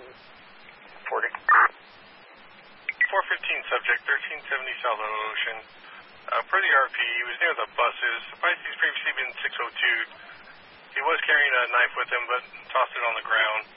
40. 415 subject, 1370 South Ocean. Per the RP, he was near the buses. Surprised he's previously been 602'd. He was carrying a knife with him, but tossed it on the ground.